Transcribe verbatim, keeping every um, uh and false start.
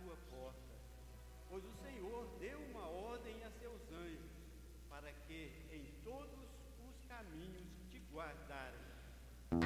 tua porta, pois o Senhor deu uma ordem a seus anjos, para que em todos os caminhos te guardarem.